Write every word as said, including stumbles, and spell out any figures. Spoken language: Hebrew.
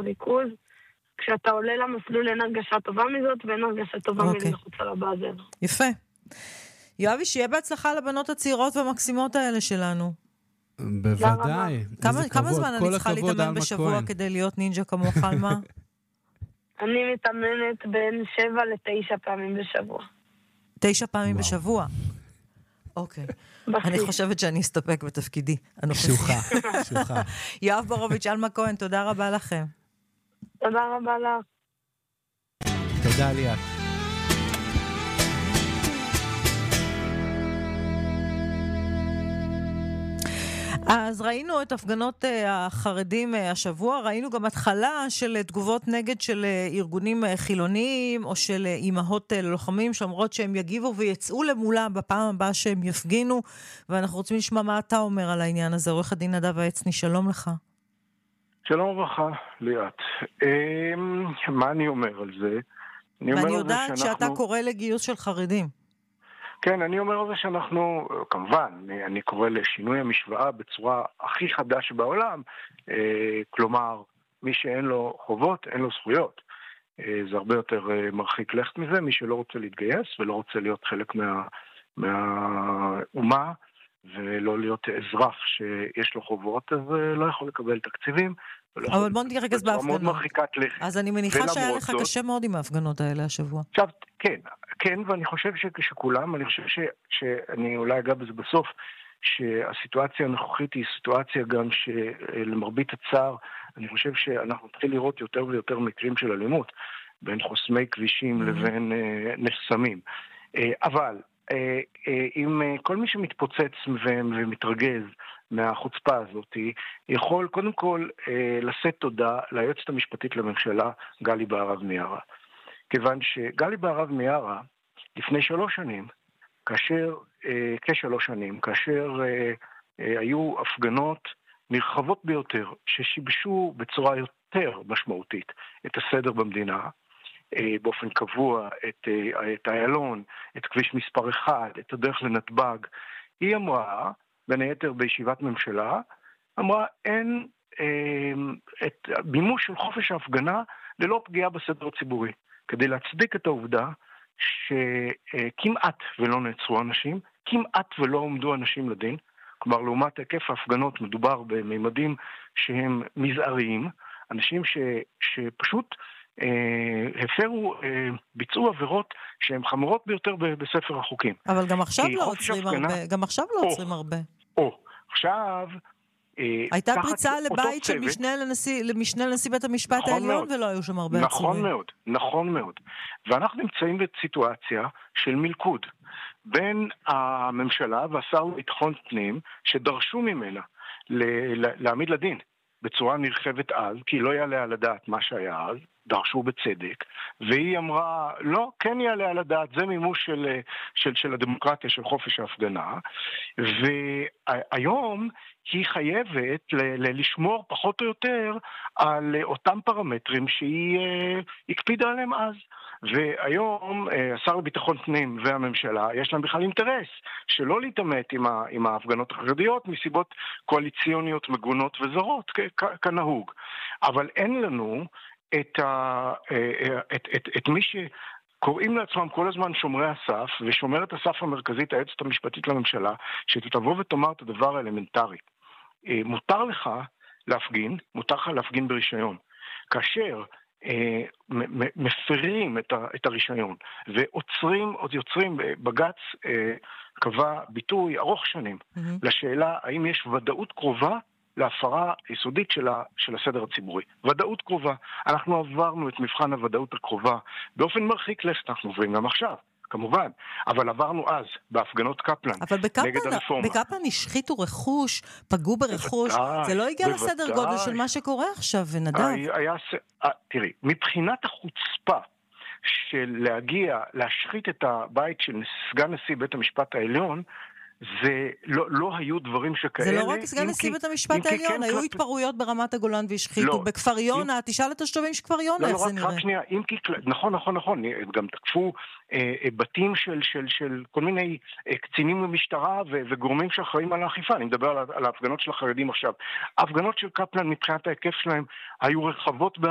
ריכוז. כשאתה עולה למסלול אין הרגשה טובה מזאת, ואין הרגשה טובה אוקיי. מחוץ על הבאזר. יפה. יואבי, שיהיה בהצלחה לבנות הצעירות והמקסימות האלה שלנו. בוודאי. כמה, איזה כמה כבוד. זמן כל אני צריכה הכבוד, להתאמן אלמה בשבוע כהן. כדי להיות נינג'ה כמוך, אלמה? אני מתאמנת בין שבע לתשע פעמים בשבוע. תשע פעמים וואו. בשבוע? אוקיי. בכי. אני חושבת שאני אסתפק בתפקידי. שוחה, שוחה. יואב בורוביץ', אלמה כהן, תודה רבה לכם. תודה רבה לך. תודה ליאת. אז ראינו את הפגנות החרדים השבוע, ראינו גם התחלה של תגובות נגד של ארגונים חילוניים או של אימהות ללוחמים שאומרות שהם יגיבו ויצאו למולה בפעם הבאה שהם יפגינו, ואנחנו רוצים לשמוע מה אתה אומר על העניין הזה. עורך הדין נדב העצני, שלום לך. שלום וברכה, ליאת. מה אני אומר על זה? ואני יודעת שאתה קורא לגיוס של חרדים. כן, אני אומר על זה שאנחנו, כמובן, אני קורא לשינוי המשוואה בצורה הכי חדה שבעולם, כלומר, מי שאין לו חובות, אין לו זכויות. זה הרבה יותר מרחיק לכת מזה, מי שלא רוצה להתגייס ולא רוצה להיות חלק מה, מהאומה, ולא להיות אזרח שיש לו חובות, אז לא יכול לקבל תקציבים. אבל בוא נתרכז בהפגנות. אז אני מניחה שהיה לך זאת, קשה מאוד עם ההפגנות האלה השבוע. עכשיו, כן, כן, ואני חושב שכולם, אני חושב ש, שאני אולי אגע בזה בסוף, שהסיטואציה הנוכחית היא סיטואציה גם שלמרבית הצער, אני חושב שאנחנו נתחיל לראות יותר ויותר מקרים של אלימות, בין חוסמי כבישים mm-hmm. לבין אה, נסמים. אה, אבל, אה, אה, עם אה, כל מי שמתפוצץ ומתרגז מהחוצפה הזאת, יכול קודם כל אה, לשאת תודה ליועצת המשפטית לממשלה, גלי בהרב מיארה. כיוון שגלי בהרב מיארה, לפני שלוש שנים, כאשר, אה, כשלוש שנים, כאשר אה, אה, היו הפגנות נרחבות ביותר, ששיבשו בצורה יותר משמעותית את הסדר במדינה, אה, באופן קבוע, את, אה, את איילון, את כביש מספר אחד, את הדרך לנתב"ג, היא אמרה, בין היתר בישיבת ממשלה, אמרה, אין אה, את מימוש של חופש ההפגנה ללא פגיעה בסדר הציבורי. כדי להצדיק את העובדה שכמעט ולא נעצרו אנשים, כמעט ולא עומדו אנשים לדין, כלומר לעומת היקף ההפגנות מדובר בממדים שהם מזעריים, אנשים ש, שפשוט אה, הפרו, אה, ביצעו עבירות שהן חמורות ביותר בספר החוקים. אבל גם עכשיו לא עוצרים הפגנה, הרבה, גם עכשיו לא עוצרים או, הרבה. או, עכשיו... הייתה פריצה לבית של משנה לנשיא, למשנה לנשיא בית המשפט נכון העליון מאוד. ולא היו שם הרבה נכון עצורים. מאוד, נכון מאוד. ואנחנו נמצאים בסיטואציה של מלכוד בין הממשלה והשר לביטחון פנים שדרשו ממנה להעמיד לדין בצורה נרחבת אז, כי לא יעלה על הדעת מה שהיה אז, דרשו בצדק, והיא אמרה, לא, כן יעלה על הדעת, זה מימוש של, של, של הדמוקרטיה, של חופש ההפגנה, והיום היא חייבת ל- ל- לשמור פחות או יותר על אותם פרמטרים שהיא uh, הקפידה עליהם אז. והיום uh, השר לביטחון פנים והממשלה יש להם בכלל אינטרס שלא להתאמת עם, ה- עם ההפגנות החרדיות מסיבות קואליציוניות מגונות וזרות כ- כ- כנהוג. אבל אין לנו את, ה- את, את, את מי ש... קוראים לעצמם כל הזמן שומרי הסף, ושומרת הסף המרכזית, היועצת המשפטית לממשלה, שתבוא ותאמר את הדבר האלמנטרי. מותר לך להפגין, מותר לך להפגין ברישיון. כאשר אה, מפרים את, ה, את הרישיון, ועוצרים, עוד יוצרים, בג"ץ אה, קבע ביטוי ארוך שנים, mm-hmm. לשאלה האם יש ודאות קרובה, להפרה יסודית של, ה, של הסדר הציבורי. ודאות קרובה. אנחנו עברנו את מבחן הוודאות הקרובה. באופן מרחיק לכת אנחנו עוברים גם עכשיו, כמובן. אבל עברנו אז, בהפגנות קפלן, אבל בקפלן, נגד הרפורמה. בקפלן השחיתו רכוש, פגעו ברכוש. בוודאי, זה לא הגיע בוודאי. לסדר גודל של מה שקורה עכשיו, ונדב. היה, היה, תראי, מבחינת החוצפה של להגיע, להשחית את הבית של סגן נשיא בית המשפט העליון, זה לא, לא היו דברים שכאלה. זה לא רק סגן נשיא בית המשפט העליון, כן, היו כלפ... התפרעויות ברמת הגולן והשחיתו. לא, בכפר יונה, אם... תשאל את השתובעים שכפר יונה, לא, איך לא, זה רק, נראה. רק שנייה, אם כי, נכון, נכון, נכון, גם תקפו אה, בתים של, של, של כל מיני אה, קצינים במשטרה ו, וגורמים שאחראים על האכיפה. אני מדבר על, על ההפגנות של החרדים עכשיו. ההפגנות של קפלן מבחינת ההיקף שלהם היו רחבות